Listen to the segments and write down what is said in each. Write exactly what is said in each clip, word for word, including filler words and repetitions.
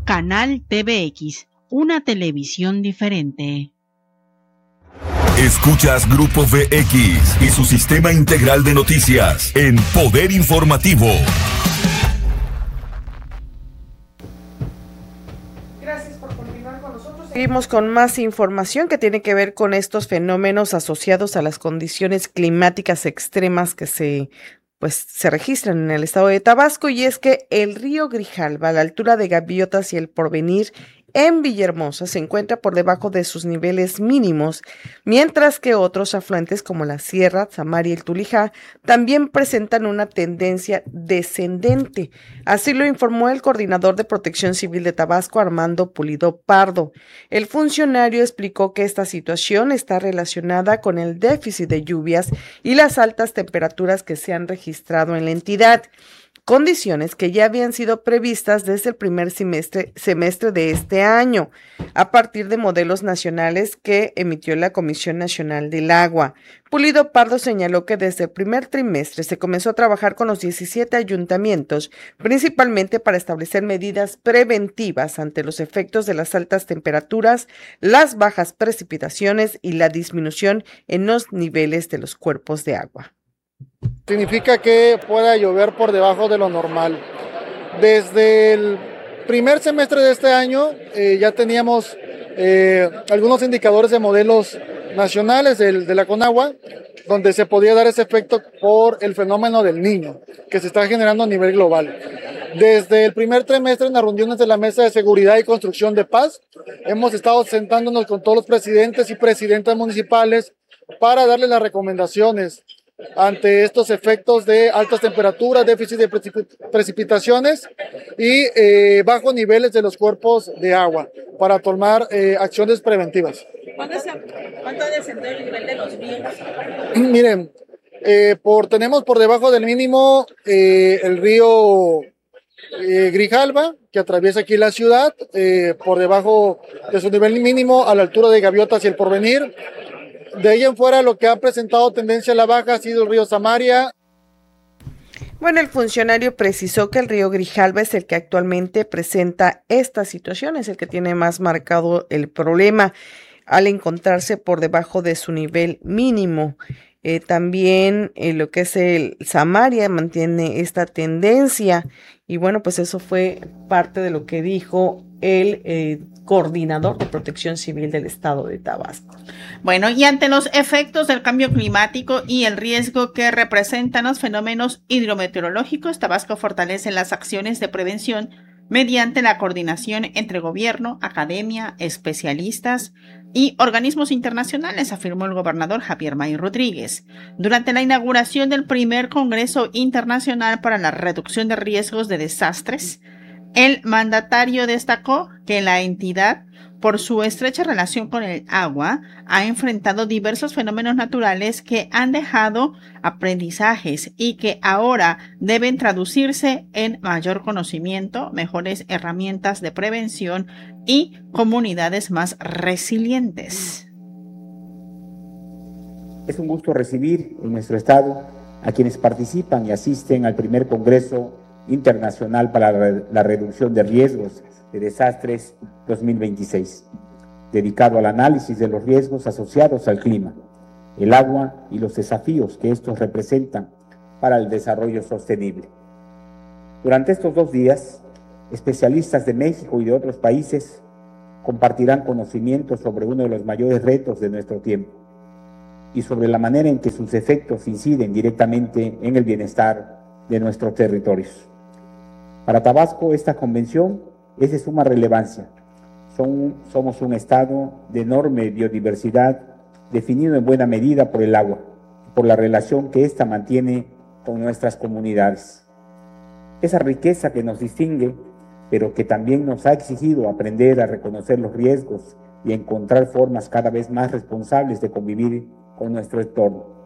Canal T V X, una televisión diferente. Escuchas Grupo V X y su sistema integral de noticias en Poder Informativo. Gracias por continuar con nosotros. Seguimos con más información que tiene que ver con estos fenómenos asociados a las condiciones climáticas extremas que se pues se registran en el estado de Tabasco, y es que el río Grijalva, a la altura de Gaviotas y El Porvenir, en Villahermosa, se encuentra por debajo de sus niveles mínimos, mientras que otros afluentes como la Sierra, Samaria y el Tulijá también presentan una tendencia descendente. Así lo informó el coordinador de Protección Civil de Tabasco, Armando Pulido Pardo. El funcionario explicó que esta situación está relacionada con el déficit de lluvias y las altas temperaturas que se han registrado en la entidad, condiciones que ya habían sido previstas desde el primer semestre, semestre de este año, a partir de modelos nacionales que emitió la Comisión Nacional del Agua. Pulido Pardo señaló que desde el primer trimestre se comenzó a trabajar con los diecisiete ayuntamientos, principalmente para establecer medidas preventivas ante los efectos de las altas temperaturas, las bajas precipitaciones y la disminución en los niveles de los cuerpos de agua. Significa que pueda llover por debajo de lo normal. Desde el primer semestre de este año eh, ya teníamos eh, algunos indicadores de modelos nacionales de, de la Conagua, donde se podía dar ese efecto por el fenómeno del Niño, que se está generando a nivel global. Desde el primer trimestre, en las reuniones de la Mesa de Seguridad y Construcción de Paz, hemos estado sentándonos con todos los presidentes y presidentas municipales para darles las recomendaciones ante estos efectos de altas temperaturas, déficit de precip- precipitaciones y eh, bajos niveles de los cuerpos de agua para tomar eh, acciones preventivas. ¿Cuánto, se, ¿Cuánto ha descendido el nivel de los ríos? Miren, eh, por, tenemos por debajo del mínimo eh, el río eh, Grijalva, que atraviesa aquí la ciudad, eh, por debajo de su nivel mínimo a la altura de Gaviotas y El Porvenir. De ahí en fuera, lo que ha presentado tendencia a la baja ha sido el río Samaria. Bueno, el funcionario precisó que el río Grijalva es el que actualmente presenta esta situación, es el que tiene más marcado el problema al encontrarse por debajo de su nivel mínimo. Eh, también eh, lo que es el Samaria mantiene esta tendencia, y bueno, pues eso fue parte de lo que dijo el eh, coordinador de Protección Civil del estado de Tabasco. Bueno, y ante los efectos del cambio climático y el riesgo que representan los fenómenos hidrometeorológicos, Tabasco fortalece las acciones de prevención mediante la coordinación entre gobierno, academia, especialistas y organismos internacionales, afirmó el gobernador Javier May Rodríguez. Durante la inauguración del primer Congreso Internacional para la Reducción de Riesgos de Desastres, el mandatario destacó que la entidad, por su estrecha relación con el agua, ha enfrentado diversos fenómenos naturales que han dejado aprendizajes y que ahora deben traducirse en mayor conocimiento, mejores herramientas de prevención y comunidades más resilientes. Es un gusto recibir en nuestro estado a quienes participan y asisten al primer Congreso Internacional para la Reducción de Riesgos de Desastres dos mil veintiséis, dedicado al análisis de los riesgos asociados al clima, el agua y los desafíos que estos representan para el desarrollo sostenible. Durante estos dos días, especialistas de México y de otros países compartirán conocimientos sobre uno de los mayores retos de nuestro tiempo y sobre la manera en que sus efectos inciden directamente en el bienestar de nuestros territorios. Para Tabasco, esta convención es de suma relevancia. Son, somos un estado de enorme biodiversidad, definido en buena medida por el agua, por la relación que ésta mantiene con nuestras comunidades. Esa riqueza que nos distingue, pero que también nos ha exigido aprender a reconocer los riesgos y a encontrar formas cada vez más responsables de convivir con nuestro entorno.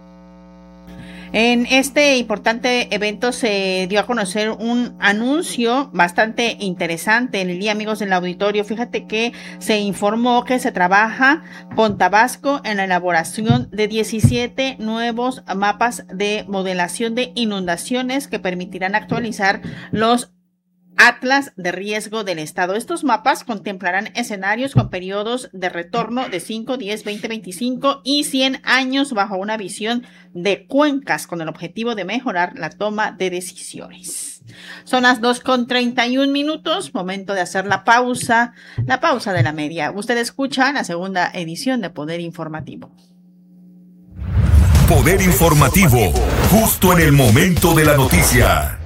En este importante evento se dio a conocer un anuncio bastante interesante, Lili, amigos del auditorio. Fíjate que se informó que se trabaja con Tabasco en la elaboración de diecisiete nuevos mapas de modelación de inundaciones que permitirán actualizar los Atlas de Riesgo del Estado. Estos mapas contemplarán escenarios con periodos de retorno de cinco, diez, veinte, veinticinco y cien años bajo una visión de cuencas con el objetivo de mejorar la toma de decisiones. Son las dos con treinta y un minutos, momento de hacer la pausa, la pausa de la media. Usted escucha la segunda edición de Poder Informativo. Poder Informativo, justo en el momento de la noticia.